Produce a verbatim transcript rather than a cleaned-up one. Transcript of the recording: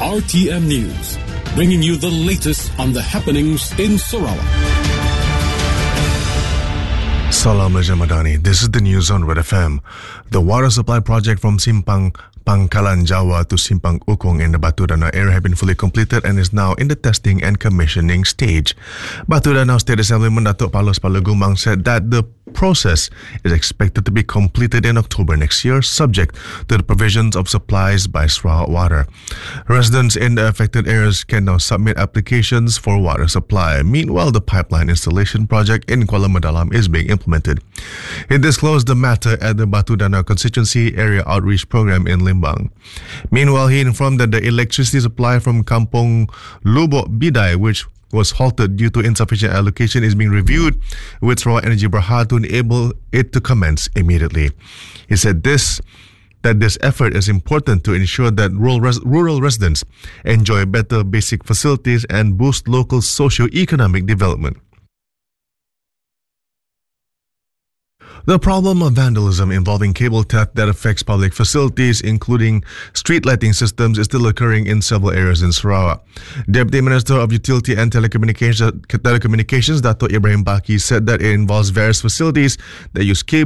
R T M News, bringing you the latest on the happenings in Sarawak. Salam Malaysia Madani. This is the news on Red F M. The water supply project from Simpang Pangkalan Jawa to Simpang Ukong in the Batu Danau area have been fully completed and is now in the testing and commissioning stage. Batu Danau State Assemblyman Datuk Paulus Palagumang said that the process is expected to be completed in October next year, subject to the provisions of supplies by Sarawak Water. Residents in the affected areas can now submit applications for water supply. Meanwhile, the pipeline installation project in Kuala Madalam is being implemented. He disclosed the matter at the Batu Danau Constituency Area Outreach Program in Limbang. Meanwhile, he informed that the electricity supply from Kampung Lubok Bidai, which was halted due to insufficient allocation, is being reviewed with Sarawak Energy Berhad to enable it to commence immediately. He said this that this effort is important to ensure that rural, res- rural residents enjoy better basic facilities and boost local socio-economic development. The problem of vandalism involving cable theft that affects public facilities, including street lighting systems, is still occurring in several areas in Sarawak. Deputy Minister of Utility and Telecommunications, Telecommunications Dato' Ibrahim Baki, said that it involves various facilities that use cable